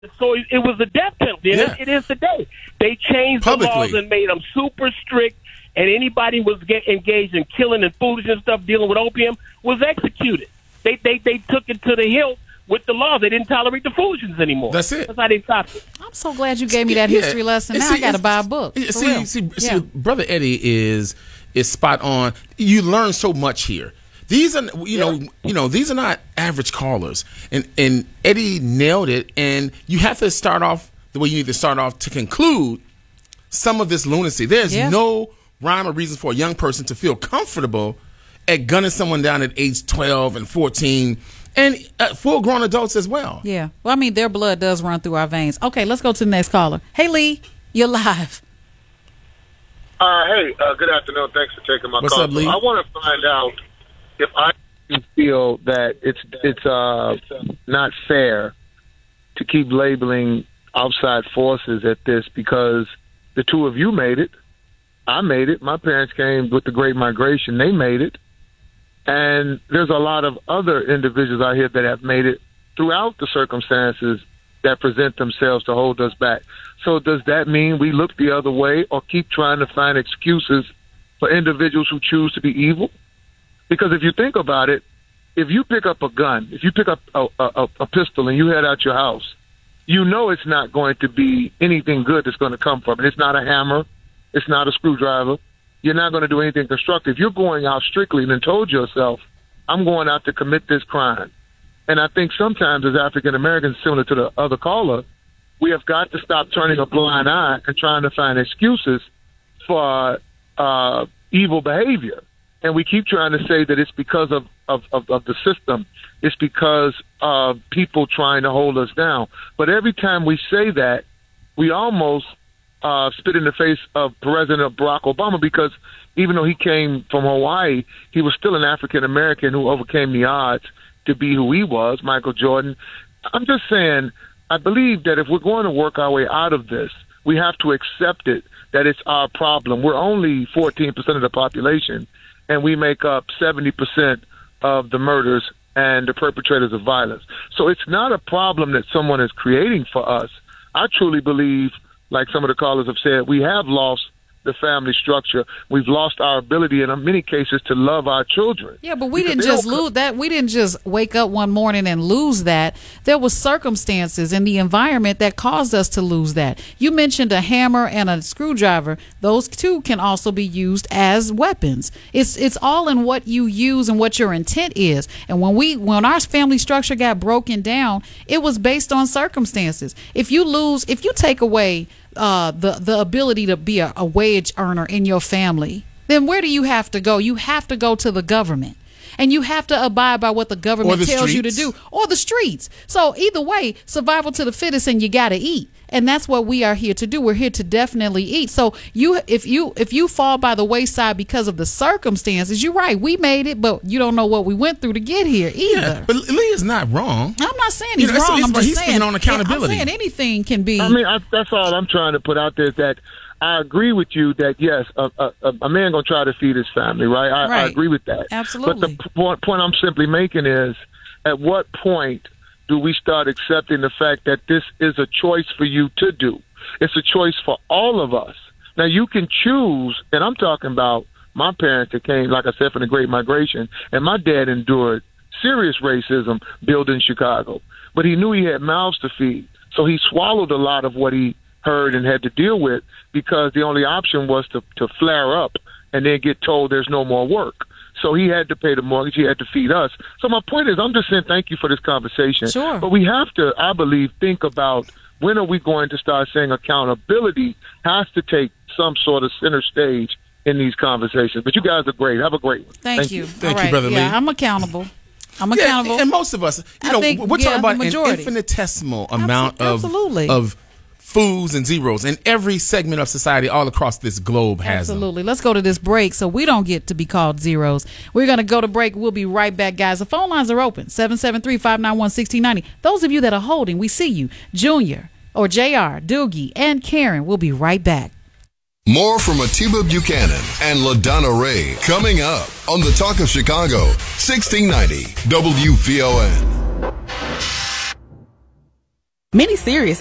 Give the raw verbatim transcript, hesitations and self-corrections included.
So it, it was a death penalty, and Yeah. it, it is today. They changed Publicly. the laws and made them super strict, and anybody was get engaged in killing and foolish and stuff, dealing with opium, was executed. They they they took it to the hilt with the laws. They didn't tolerate the foolishness anymore. That's it. That's how they stopped it. I'm so glad you gave me that Yeah. history lesson. And Now see, I got to it's- buy a book. yeah, For See, real. see, Yeah. see, Brother Eddie is is spot on. You learn so much here. These are, you know, you know, these are not average callers, and and Eddie nailed it. And you have to start off the way you need to start off to conclude some of this lunacy. There's Yeah. no rhyme or reason for a young person to feel comfortable at gunning someone down at age twelve and fourteen, and uh, full-grown adults as well. Yeah. Well, I mean, their blood does run through our veins. Okay, let's go to the next caller. Hey, Lee, you're live. Uh, hey, uh, good afternoon. Thanks for taking my What's call. up, Lee? I want to find out if I feel that it's it's uh, not fair to keep labeling outside forces at this, because the two of you made it. I made it. My parents came with the Great Migration. They made it. And there's a lot of other individuals out here that have made it throughout the circumstances that present themselves to hold us back. So does that mean we look the other way or keep trying to find excuses for individuals who choose to be evil? Because if you think about it, if you pick up a gun, if you pick up a, a, a pistol and you head out your house, you know it's not going to be anything good that's going to come from it. It's not a hammer. It's not a screwdriver. You're not going to do anything constructive. You're going out strictly and told yourself, I'm going out to commit this crime. And I think sometimes as African Americans, similar to the other caller, we have got to stop turning a blind eye and trying to find excuses for uh, evil behavior. And we keep trying to say that it's because of, of, of, of the system. It's because of people trying to hold us down. But every time we say that, we almost uh, spit in the face of President Barack Obama, because even though he came from Hawaii, he was still an African American who overcame the odds to be who he was, Michael Jordan. I'm just saying, I believe that if we're going to work our way out of this, we have to accept it, that it's our problem. We're only fourteen percent of the population, and we make up seventy percent of the murders and the perpetrators of violence. So it's not a problem that someone is creating for us. I truly believe, like some of the callers have said, we have lost the family structure. We've lost our ability in many cases to love our children. Yeah, but we Because didn't they just don't- lose that. We didn't just wake up one morning and lose that. There was circumstances in the environment that caused us to lose that. You mentioned a hammer and a screwdriver. Those two can also be used as weapons. It's it's all in what you use and what your intent is. And when we when our family structure got broken down, it was based on circumstances. If you lose, if you take away uh, the the ability to be a, a wage earner in your family, then where do you have to go? You have to go to the government. And you have to abide by what the government the tells you to streets. do, or the streets. So either way, survival to the fittest, and you got to eat. And that's what we are here to do. We're here to definitely eat. So you, if you, if you fall by the wayside because of the circumstances, you're right. We made it, but you don't know what we went through to get here either. Yeah, but Lee is not wrong. I'm not saying he's You know, it's- wrong. it's- I'm just he's saying speaking on accountability. I'm saying anything can be. I mean, I, that's all I'm trying to put out there, is that I agree with you that, yes, a, a, a man going to try to feed his family, right? I, Right. I agree with that. Absolutely. But the point, point I'm simply making is, at what point do we start accepting the fact that this is a choice for you to do? It's a choice for all of us. Now, you can choose, and I'm talking about my parents that came, like I said, from the Great Migration, and my dad endured serious racism building Chicago. But he knew he had mouths to feed, so he swallowed a lot of what he heard and had to deal with, because the only option was to, to flare up and then get told there's no more work. So he had to pay the mortgage. He had to feed us. So my point is, I'm just saying thank you for this conversation. Sure. But we have to, I believe, think about, when are we going to start saying accountability has to take some sort of center stage in these conversations. But you guys are great. Have a great one. Thank, Thank you. you. Thank All you, Brother yeah, Lee. I'm accountable. I'm Yeah, accountable. and most of us, you I know, think, we're yeah, talking about the an majority. infinitesimal amount Abso- absolutely. of of fools and zeros, and every segment of society all across this globe has them. Absolutely. Let's go to this break so we don't get to be called zeros. We're going to go to break. We'll be right back, guys. The phone lines are open, seven seven three, five nine one, one six nine zero. Those of you that are holding, we see you. Junior or J R, Doogie, and Karen. We'll be right back. More from Atiba Buchanan and LaDonna Ray coming up on the Talk of Chicago, sixteen ninety W V O N. Many serious